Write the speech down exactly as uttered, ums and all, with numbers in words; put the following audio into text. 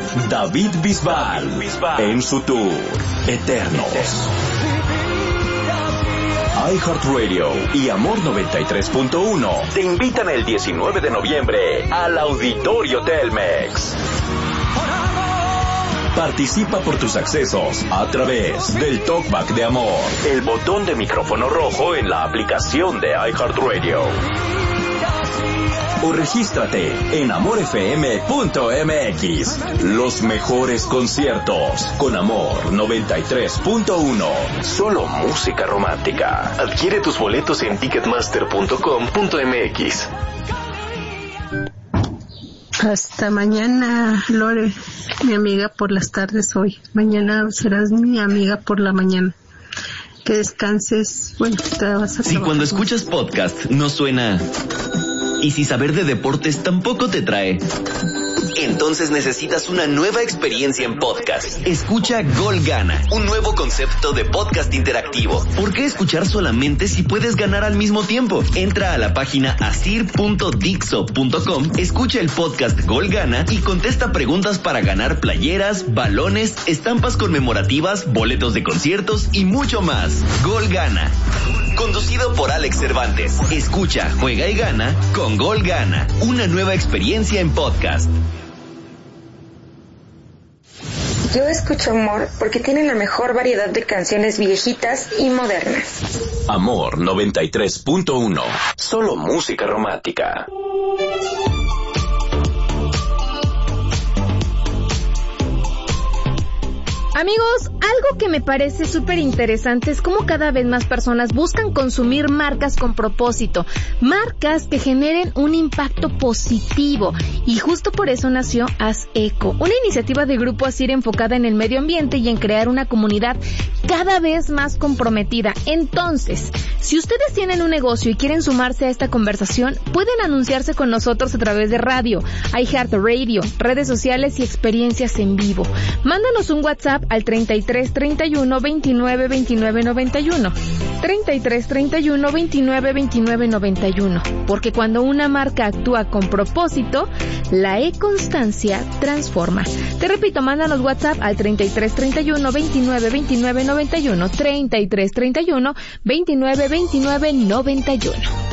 David Bisbal, en su tour Eternos. iHeartRadio y Amor noventa y tres punto uno te invitan el diecinueve de noviembre al Auditorio Telmex. Participa por tus accesos a través del Talkback de Amor, el botón de micrófono rojo en la aplicación de iHeartRadio. O regístrate en amor f m punto m x. Los mejores conciertos con Amor noventa y tres punto uno. Solo música romántica. Adquiere tus boletos en ticketmaster punto com punto m x. Hasta mañana, Lore, mi amiga por las tardes hoy. Mañana serás mi amiga por la mañana. Que descanses. Bueno, te vas a Si cuando escuchas podcast no suena... Y si saber de deportes tampoco te trae, entonces necesitas una nueva experiencia en podcast. Escucha Gol Gana, un nuevo concepto de podcast interactivo. ¿Por qué escuchar solamente si puedes ganar al mismo tiempo? Entra a la página asir punto dixo punto com, escucha el podcast Gol Gana y contesta preguntas para ganar playeras, balones, estampas conmemorativas, boletos de conciertos y mucho más. Gol Gana. Conducido por Alex Cervantes. Escucha, juega y gana con Gol Gana. Una nueva experiencia en podcast. Yo escucho Amor porque tiene la mejor variedad de canciones viejitas y modernas. Amor noventa y tres punto uno. Solo música romántica. Amigos, algo que me parece súper interesante es cómo cada vez más personas buscan consumir marcas con propósito, marcas que generen un impacto positivo, y justo por eso nació Haz Eco, una iniciativa de Grupo Asir enfocada en el medio ambiente y en crear una comunidad cada vez más comprometida. Entonces, si ustedes tienen un negocio y quieren sumarse a esta conversación, pueden anunciarse con nosotros a través de radio, iHeartRadio, redes sociales y experiencias en vivo. Mándanos un WhatsApp al treinta y tres treinta y uno veintinueve veintinueve noventa y uno. treinta y tres treinta y uno veintinueve veintinueve noventa y uno. Porque cuando una marca actúa con propósito, la e-constancia transforma. Te repito, mándanos WhatsApp al treinta y tres treinta y uno veintinueve veintinueve noventa y uno. treinta y tres treinta y uno veintinueve veintinueve noventa y uno.